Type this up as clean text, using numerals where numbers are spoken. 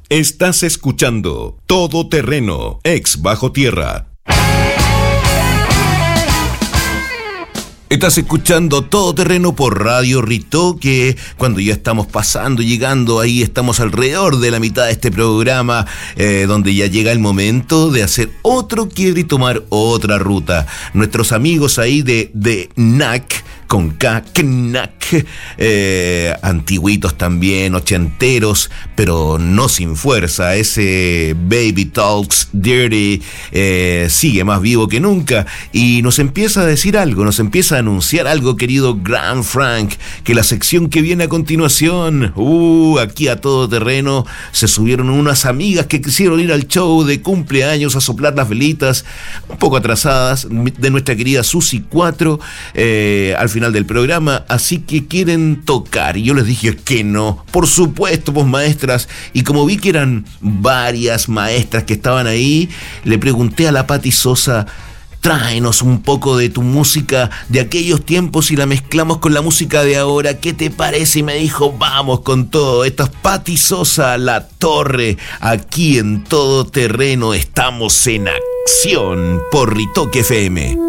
Estás escuchando Todo Terreno, ex Bajo Tierra. Estás escuchando Todo Terreno por Radio Ritoque, cuando ya estamos llegando ahí, estamos alrededor de la mitad de este programa, donde ya llega el momento de hacer otro quiebre y tomar otra ruta. Nuestros amigos ahí de NAC, con K, Knack, antiguitos también, ochenteros, pero no sin fuerza. Ese Baby Talks Dirty sigue más vivo que nunca y nos empieza a decir algo, nos empieza a anunciar algo, querido Grand Frank, que la sección que viene a continuación, aquí a Todo Terreno, se subieron unas amigas que quisieron ir al show de cumpleaños a soplar las velitas, un poco atrasadas, de nuestra querida Susi 4, al final del programa, así que quieren tocar, y yo les dije que no, por supuesto, pues maestras, y como vi que eran varias maestras que estaban ahí, le pregunté a la Pati Sosa: tráenos un poco de tu música de aquellos tiempos y la mezclamos con la música de ahora, ¿qué te parece? Y me dijo, vamos con todo. Esta es Pati Sosa, La Torre, aquí en Todo Terreno, estamos en acción por Ritoque FM.